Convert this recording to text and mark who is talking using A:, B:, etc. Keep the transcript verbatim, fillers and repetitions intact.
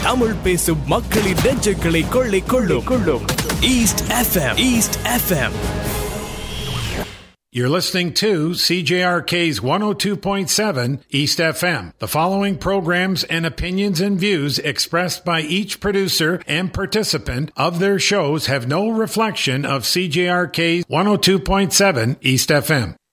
A: தமிழ் பேசும் மக்களின் நெஞ்சுகளை கொள்ளை கொள்ளும் கொள்ளும் east FM. East FM.
B: You're listening to C J R K's one oh two point seven East F M. The following programs and opinions and views expressed by each producer and participant of their shows have no reflection of C J R K's one oh two point seven East F M.